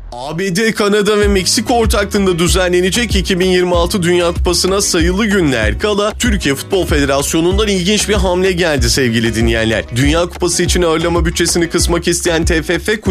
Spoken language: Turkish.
ABD, Kanada ve Meksika ortaklığında düzenlenecek 2026 Dünya Kupası'na sayılı günler kala Türkiye Futbol Federasyonu'ndan ilginç bir hamle geldi sevgili dinleyenler. Dünya Kupası için ağırlama bütçesini kısmak isteyen TFF